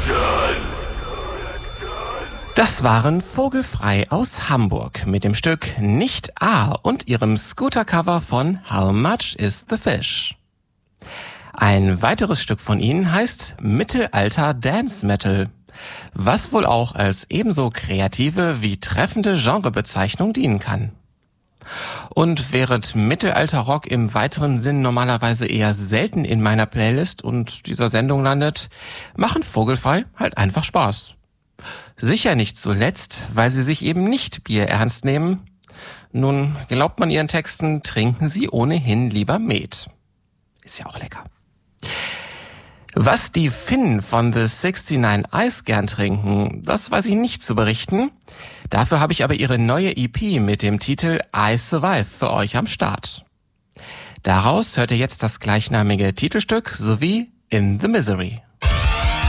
Das waren Vogelfrei aus Hamburg mit dem Stück Nicht A und ihrem Scooter-Cover von How Much is the Fish? Ein weiteres Stück von ihnen heißt Mittelalter Dance Metal, was wohl auch als ebenso kreative wie treffende Genrebezeichnung dienen kann. Und während Mittelalter-Rock im weiteren Sinn normalerweise eher selten in meiner Playlist und dieser Sendung landet, machen Vogelfrei halt einfach Spaß. Sicher nicht zuletzt, weil sie sich eben nicht Bier ernst nehmen. Nun, glaubt man ihren Texten, trinken sie ohnehin lieber Met. Ist ja auch lecker. Was die Finnen von The 69 Eyes gern trinken, das weiß ich nicht zu berichten. Dafür habe ich aber ihre neue EP mit dem Titel I Survive für euch am Start. Daraus hört ihr jetzt das gleichnamige Titelstück sowie In the Misery.